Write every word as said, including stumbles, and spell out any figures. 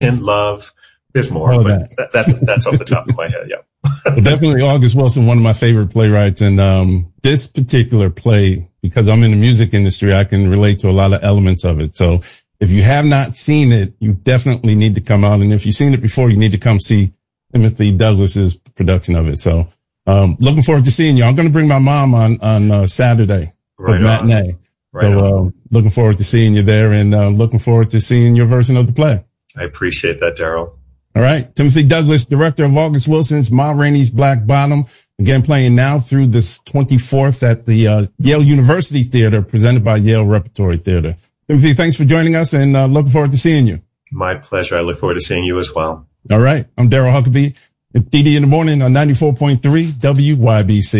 in love. There's more, oh, but that. that's that's off the top of my head. Yeah. Well, definitely August Wilson, one of my favorite playwrights. And um this particular play, because I'm in the music industry, I can relate to a lot of elements of it. So if you have not seen it, you definitely need to come out. And if you've seen it before, you need to come see Timothy Douglas's production of it. So um looking forward to seeing you. I'm going to bring my mom on on uh, Saturday for Right matinee. Right so on. uh, looking forward to seeing you there, and uh, looking forward to seeing your version of the play. I appreciate that, Daryl. All right. Timothy Douglas, director of August Wilson's Ma Rainey's Black Bottom, again playing now through this twenty-fourth at the uh, Yale University Theater, presented by Yale Repertory Theater. Timothy, thanks for joining us, and uh, looking forward to seeing you. My pleasure. I look forward to seeing you as well. All right. I'm Daryl Huckabee. It's D D in the morning on ninety-four point three W Y B C.